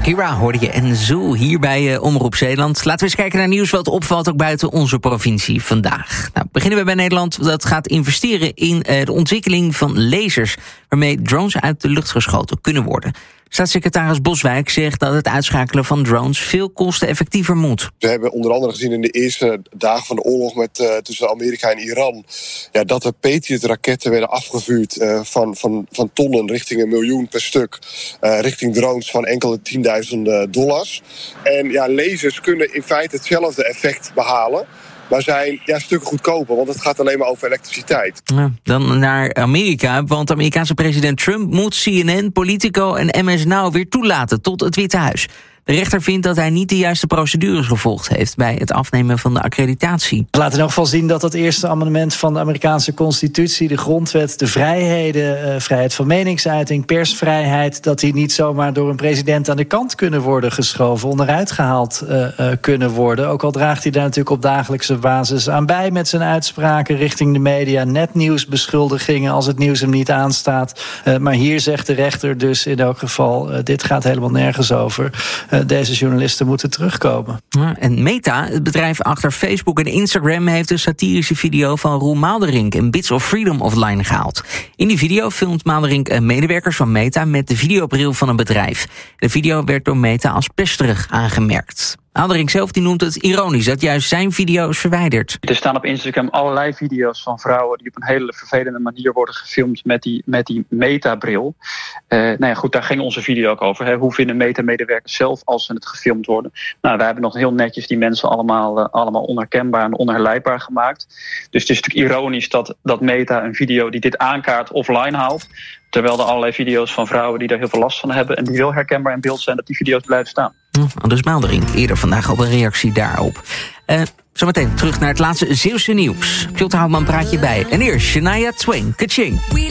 Shakira hoorde je en Zoo hier bij Omroep Zeeland. Laten we eens kijken naar nieuws wat opvalt ook buiten onze provincie vandaag. Nou, beginnen we bij Nederland. Dat gaat investeren in de ontwikkeling van lasers, waarmee drones uit de lucht geschoten kunnen worden. Staatssecretaris Boswijk zegt dat het uitschakelen van drones veel kosteneffectiever moet. We hebben onder andere gezien in de eerste dagen van de oorlog tussen Amerika en Iran, dat er Patriot-raketten werden afgevuurd van tonnen richting 1 miljoen per stuk, richting drones van enkele $10.000. En lasers kunnen in feite hetzelfde effect behalen, maar zijn stukken goedkoper, want het gaat alleen maar over elektriciteit. Ja, dan naar Amerika, want de Amerikaanse president Trump moet CNN, Politico en MS Now weer toelaten tot het Witte Huis. De rechter vindt dat hij niet de juiste procedures gevolgd heeft bij het afnemen van de accreditatie. We laten in elk geval zien dat het eerste amendement van de Amerikaanse constitutie, de grondwet, de vrijheden, vrijheid van meningsuiting, persvrijheid, dat die niet zomaar door een president aan de kant kunnen worden geschoven, onderuit gehaald kunnen worden. Ook al draagt hij daar natuurlijk op dagelijkse basis aan bij met zijn uitspraken richting de media, netnieuwsbeschuldigingen als het nieuws hem niet aanstaat. Maar hier zegt de rechter dus in elk geval, dit gaat helemaal nergens over. Deze journalisten moeten terugkomen. Ja, en Meta, het bedrijf achter Facebook en Instagram, heeft een satirische video van Roel Malderink en Bits of Freedom offline gehaald. In die video filmt Malderink medewerkers van Meta met de videobril van een bedrijf. De video werd door Meta als pesterig aangemerkt. Malderink zelf noemt het ironisch dat juist zijn video is verwijderd. Er staan op Instagram allerlei video's van vrouwen die op een hele vervelende manier worden gefilmd met die Meta-bril. Goed, daar ging onze video ook over. Hè. Hoe vinden Meta-medewerkers zelf als ze het gefilmd worden? Nou, wij hebben nog heel netjes die mensen allemaal onherkenbaar en onherleidbaar gemaakt. Dus het is natuurlijk ironisch dat Meta een video die dit aankaart offline haalt, terwijl er allerlei video's van vrouwen die daar heel veel last van hebben en die wel herkenbaar in beeld zijn, dat die video's blijven staan. Dus Malderink eerder vandaag op een reactie daarop. Zometeen terug naar het laatste Zeeuwse nieuws. Piotr Houtman praat je bij. En eerst Shania Twain, Kaching.